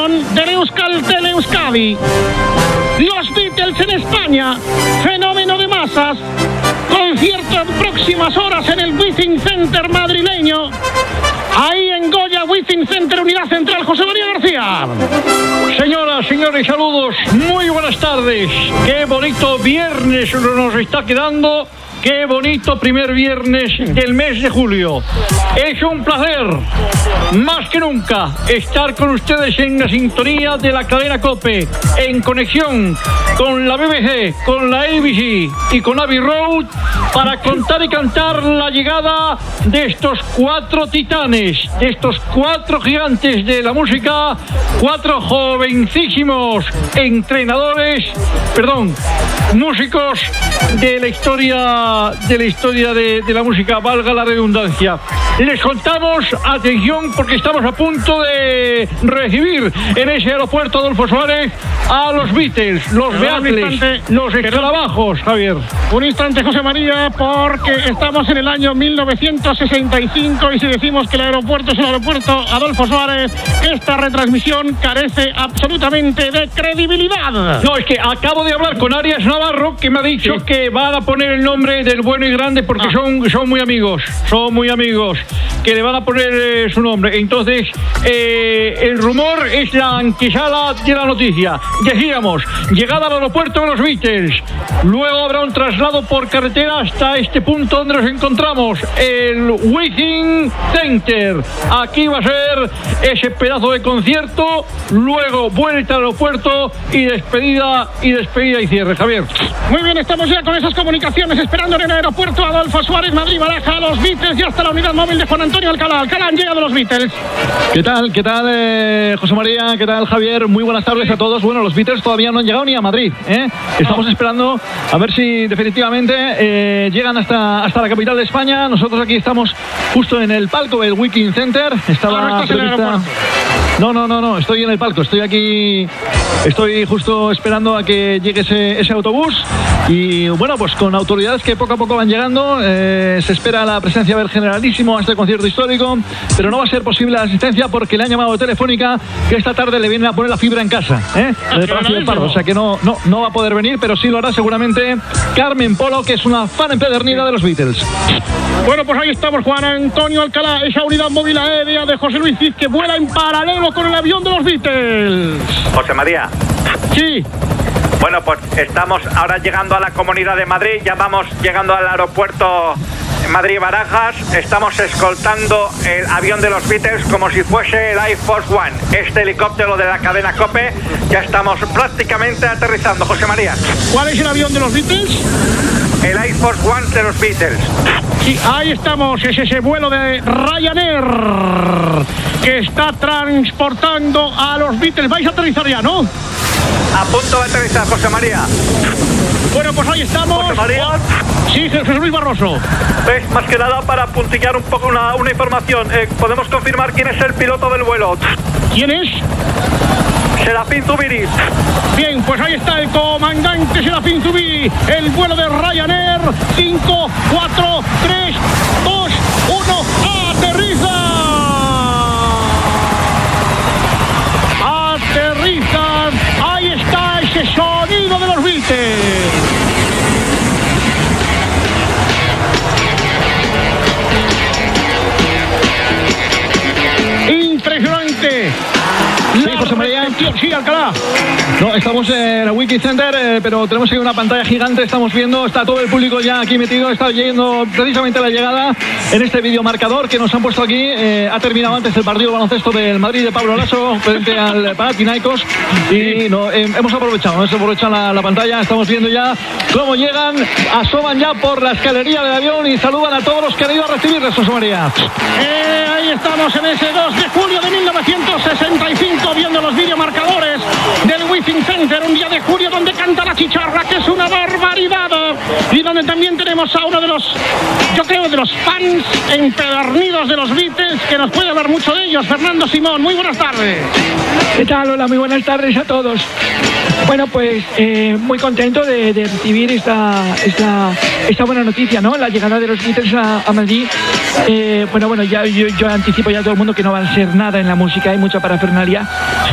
retransmisión del Euskaltel Euskadi. Los Beatles en España, fenómeno de masas. Concierto en próximas horas en el Withing Center madrileño. Ahí en Goya, Withing Center, Unidad Central, José María García. Señoras, señores, saludos, muy buenas tardes. Qué bonito viernes nos está quedando. Qué bonito primer viernes del mes de julio. Es un placer, más que nunca, estar con ustedes en la sintonía de la cadena COPE, en conexión con la BBC, con la ABC y con Abbey Road, para contar y cantar la llegada de estos cuatro titanes, de estos cuatro gigantes de la música, cuatro jovencísimos músicos de la historia de la música, valga la redundancia. Les contamos, atención, porque estamos a punto de recibir en ese aeropuerto Adolfo Suárez a los Beatles, los Beatles, los escarabajos, Javier. Un instante, José María, porque estamos en el año 1965 y si decimos que el aeropuerto es el aeropuerto Adolfo Suárez, esta retransmisión carece absolutamente de credibilidad. No, es que acabo de hablar con Arias Navarro, que me ha dicho que van a poner el nombre del bueno y grande porque son muy amigos, que le van a poner su nombre. Entonces, el rumor es la antesala de la noticia. Decíamos, llegada al aeropuerto de los Beatles, luego habrá un traslado por carretera hasta este punto donde nos encontramos, el Withing Center. Aquí va a ser ese pedazo de concierto, luego vuelta al aeropuerto y despedida y cierre, Javier. Muy bien, estamos ya con esas comunicaciones, esperando en el aeropuerto Adolfo Suárez, Madrid-Baraja, los Beatles, ya está la unidad móvil de Juan Antonio Alcalá. Alcalá, han llegado los Beatles. ¿Qué tal, José María? ¿Qué tal, Javier? Muy buenas tardes a todos. Bueno, los Beatles todavía no han llegado ni a Madrid, ¿eh? Estamos esperando a ver si definitivamente llegan hasta la capital de España. Nosotros aquí estamos justo en el palco del Withing Center. No estás en el aeropuerto. No, estoy en el palco, estoy aquí, estoy justo esperando a que llegue ese autobús y bueno, pues con autoridades que poco a poco van llegando, se espera la presencia del generalísimo a este concierto histórico, pero no va a ser posible la asistencia porque le han llamado de Telefónica que esta tarde le vienen a poner la fibra en casa, en el Palacio del Pardo, o sea que no va a poder venir, pero sí lo hará seguramente Carmen Polo, que es una fan empedernida de los Beatles. Bueno, pues ahí estamos, Juan Antonio Alcalá, esa unidad móvil aérea de José Luis Cid que vuela en paralelo con el avión de los Beatles. José María. Sí. Bueno, pues estamos ahora llegando a la Comunidad de Madrid, ya vamos llegando al aeropuerto Madrid-Barajas, estamos escoltando el avión de los Beatles como si fuese el Air Force One, este helicóptero de la cadena COPE, ya estamos prácticamente aterrizando, José María. ¿Cuál es el avión de los Beatles? El Air Force One de los Beatles. Sí, ahí estamos, es ese vuelo de Ryanair que está transportando a los Beatles. Vais a aterrizar ya, ¿no? A punto de aterrizar, José María. Bueno, pues ahí estamos. José María. Sí, Jesús Luis Barroso. Es más que nada para puntillar un poco una información. ¿Podemos confirmar quién es el piloto del vuelo? ¿Quién es? Serafín Zubiri. Bien, pues ahí está el comandante Serafín Zubiri. El vuelo de Ryanair. 5, 4, 3, 2, 1. ¡Aterriza! ¡Aterrizan! Ahí está ese sonido de los Beatles. Impresionante. Sí, José María. Sí, Alcalá. No, estamos en el Withing Center, pero tenemos aquí una pantalla gigante, estamos viendo, está todo el público ya aquí metido, está yendo precisamente la llegada en este videomarcador que nos han puesto aquí. Ha terminado antes el partido de baloncesto del Madrid de Pablo Lasso frente al Panathinaikos y hemos aprovechado la pantalla, estamos viendo ya cómo llegan, asoman ya por la escalería del avión y saludan a todos los que han ido a recibirles, José María. Ahí estamos en ese 2 de julio de 1965 viendo los videomarcadores del Withing Center, un día de julio donde canta la chicharra, que es una barbaridad, y donde también tenemos a uno de los, yo creo, de los fans empedernidos de los Beatles, que nos puede hablar mucho de ellos, Fernando Simón. Muy buenas tardes. ¿Qué tal? Hola, muy buenas tardes a todos. Bueno, pues muy contento de recibir esta buena noticia, ¿no? La llegada de los Beatles a Madrid. Bueno, ya yo anticipo ya a todo el mundo que no va a ser nada en la música, hay mucha parafernalia.